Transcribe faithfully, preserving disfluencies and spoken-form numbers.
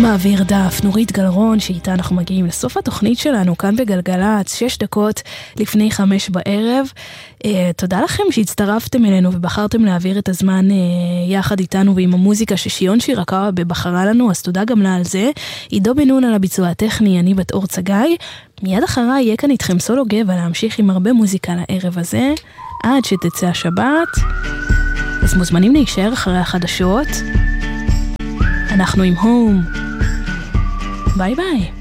מעביר דף, נורית גלרון, שאיתה אנחנו מגיעים לסוף התוכנית שלנו, כאן בגלגלץ, שש דקות לפני חמש בערב. Uh, תודה לכם שהצטרפתם אלינו ובחרתם להעביר את הזמן uh, יחד איתנו ועם המוזיקה ששיון שירקה בבחרה לנו, אז תודה גם לה על זה. עידו בן נון על הביצוע הטכני, אני בת אור צגי. מיד אחריי יהיה כאן איתכם סולו גבע להמשיך עם הרבה מוזיקה לערב הזה, עד שתצא השבת. אז מוזמנים להישאר אחרי החדשות. אנחנו עם הום. ביי ביי.